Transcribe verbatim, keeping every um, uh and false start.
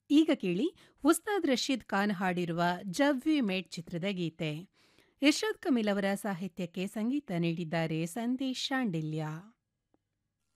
ಈಗ ಕೇಳಿ ಉಸ್ತಾದ್ ರಶೀದ್ ಖಾನ್ ಹಾಡಿರುವ ಜಬ್ ವಿ ಮೇಟ್ ಚಿತ್ರದ ಗೀತೆ. ಇರ್ಷಾದ್ ಕಮೀಲ್ ಅವರ ಸಾಹಿತ್ಯಕ್ಕೆ ಸಂಗೀತ ನೀಡಿದ್ದಾರೆ ಸಂದೇಶ್ ಶಾಂಡಿಲ್ಯ.